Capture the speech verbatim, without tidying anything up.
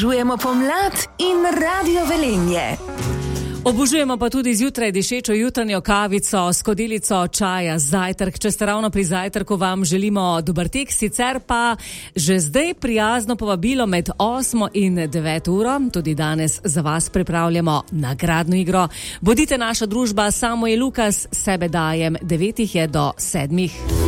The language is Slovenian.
Obožujemo pomlad in Radio Velenje. Obožujemo pa tudi zjutraj dišečo jutranjo kavico, skodelico čaja, zajtrk. Če ste ravno pri zajtrku, vam želimo dober tek, sicer pa že zdaj prijazno povabilo med osmo in deveto uro. Tudi danes za vas pripravljamo nagradno igro. Bodite naša družba, Samo je Lukas, sebe dajem, devetih je do sedmih.